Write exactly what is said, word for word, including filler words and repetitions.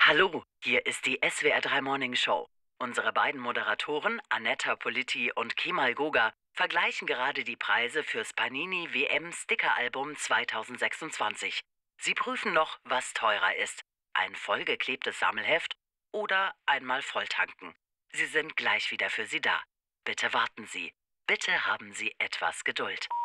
Hallo, hier ist die S W R drei Morning Show. Unsere beiden Moderatoren, Annetta Politi und Kemal Goga, vergleichen gerade die Preise fürs Panini W M Stickeralbum zweitausendsechsundzwanzig. Sie prüfen noch, was teurer ist: ein vollgeklebtes Sammelheft oder einmal volltanken. Sie sind gleich wieder für Sie da. Bitte warten Sie. Bitte haben Sie etwas Geduld.